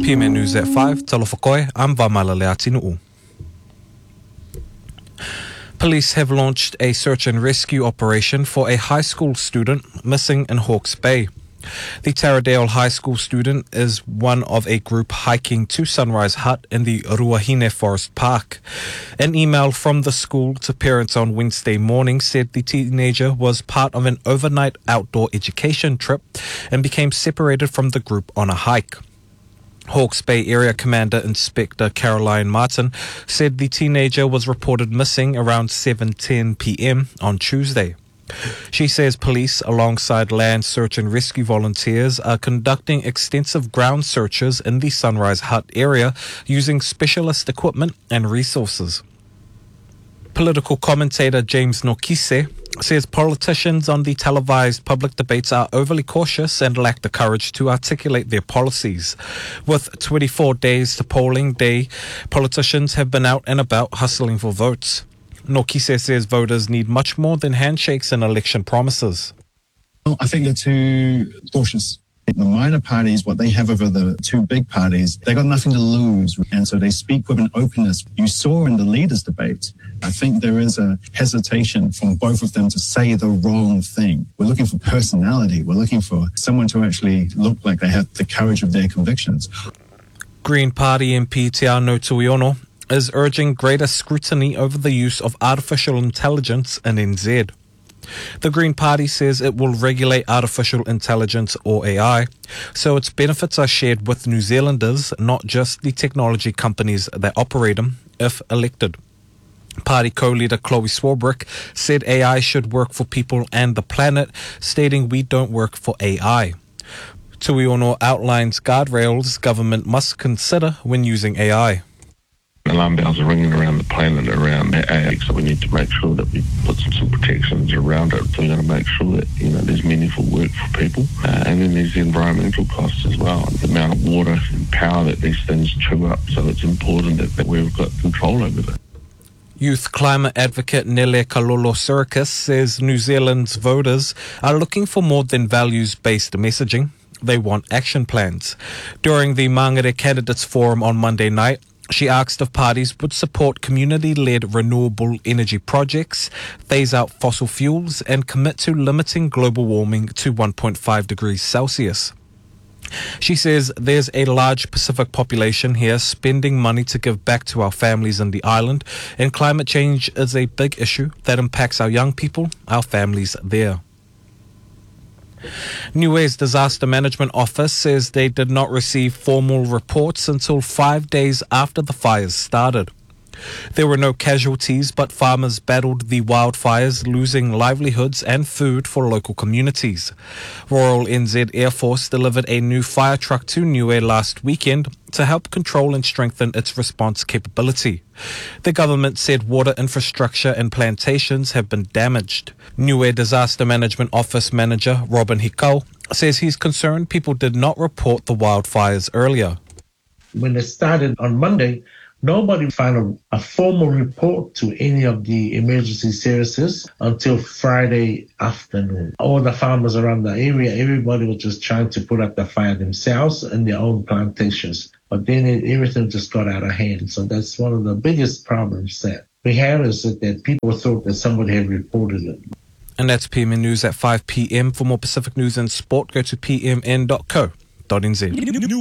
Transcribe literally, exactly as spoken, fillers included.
P M N News at five, Talofakoe, I'm Vamalale Atinu'u. Police have launched a search and rescue operation for a high school student missing in Hawke's Bay. The Taradale High School student is one of a group hiking to Sunrise Hut in the Ruahine Forest Park. An email from the school to parents on Wednesday morning said the teenager was part of an overnight outdoor education trip and became separated from the group on a hike. Hawke's Bay Area Commander Inspector Caroline Martin said the teenager was reported missing around seven ten p.m. on Tuesday. She says police, alongside land search and rescue volunteers, are conducting extensive ground searches in the Sunrise Hut area using specialist equipment and resources. Political commentator James Nokise says politicians on the televised public debates are overly cautious and lack the courage to articulate their policies. With twenty-four days to polling day, politicians have been out and about hustling for votes. Nokise says voters need much more than handshakes and election promises. Well, I think they're too cautious. The minor parties, what they have over the two big parties, they got nothing to lose. And so they speak with an openness. You saw in the leaders' debate, I think there is a hesitation from both of them to say the wrong thing. We're looking for personality. We're looking for someone to actually look like they have the courage of their convictions. Green Party M P Te Ano Tuiono is urging greater scrutiny over the use of artificial intelligence in N Z. The Green Party says it will regulate artificial intelligence, or A I, so its benefits are shared with New Zealanders, not just the technology companies that operate them, if elected. Party co-leader Chloe Swarbrick said A I should work for people and the planet, stating we don't work for A I. Tuiono outlines guardrails government must consider when using A I. Alarm bells are ringing around the planet around A I, so we need to make sure that we put some, some protections around it. So we're going to make sure that, you know, there's meaningful work for people, uh, and then there's the environmental costs as well, the amount of water and power that these things chew up. So it's important that, that we've got control over that. Youth climate advocate Nele Kalolo Sirikis says New Zealand's voters are looking for more than values-based messaging. They want action plans. During the Mangere Candidates Forum on Monday night, she asked if parties would support community-led renewable energy projects, phase out fossil fuels, and commit to limiting global warming to one point five degrees Celsius. She says there's a large Pacific population here spending money to give back to our families in the island, and climate change is a big issue that impacts our young people, our families there. Niue's Disaster Management Office says they did not receive formal reports until five days after the fires started. There were no casualties, but farmers battled the wildfires, losing livelihoods and food for local communities. Royal N Z Air Force delivered a new fire truck to Niue last weekend to help control and strengthen its response capability. The government said water infrastructure and plantations have been damaged. Niue Disaster Management Office Manager Robin Hikau says he's concerned people did not report the wildfires earlier. When it started on Monday, nobody filed a, a formal report to any of the emergency services until Friday afternoon. All the farmers around the area, everybody was just trying to put out the fire themselves in their own plantations. But then it, everything just got out of hand. So that's one of the biggest problems that we have, is that, that people thought that somebody had reported it. And that's P M N News at five p.m. For more Pacific news and sport, go to p m n dot co dot n z.